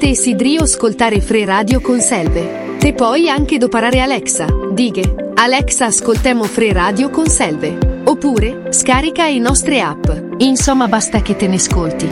te sidrio ascoltare Free Radio con Selve. Te puoi anche doparare Alexa, dighe, Alexa ascoltemo Free Radio con Selve. Oppure, scarica i nostre app. Insomma basta che te ne ascolti.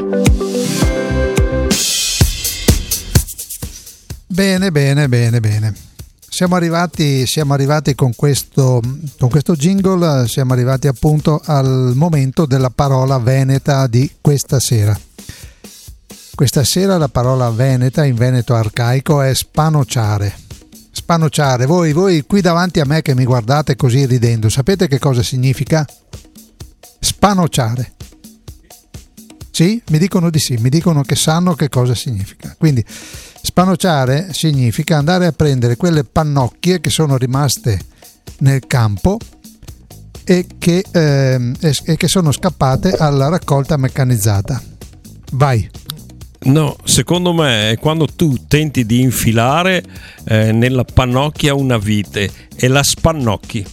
Bene. Siamo arrivati con questo jingle, siamo arrivati appunto al momento della parola veneta di questa sera. Questa sera la parola veneta in veneto arcaico è spanociare. Spanociare, voi qui davanti a me che mi guardate così ridendo, sapete che cosa significa? Spanociare. Sì? Mi dicono di sì, mi dicono che sanno che cosa significa. Quindi spanociare significa andare a prendere quelle pannocchie che sono rimaste nel campo e che sono scappate alla raccolta meccanizzata. Vai. No, secondo me è quando tu tenti di infilare nella pannocchia una vite e la spannocchi.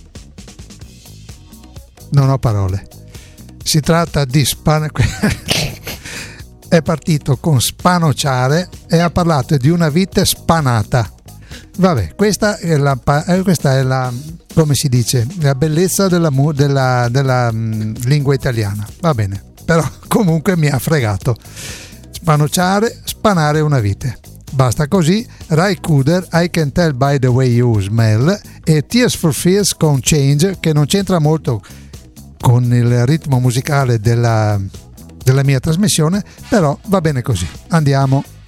Non ho parole. Si tratta di è partito con spanociare e ha parlato di una vite spanata. Vabbè, questa è la come si dice, la bellezza della lingua italiana. Va bene, però comunque mi ha fregato. Spanociare, spanare una vite. Basta così. Ry Cooder, I Can Tell By The Way You Smell, e Tears for Fears con Change, che non c'entra molto con il ritmo musicale della mia trasmissione, però va bene così. Andiamo.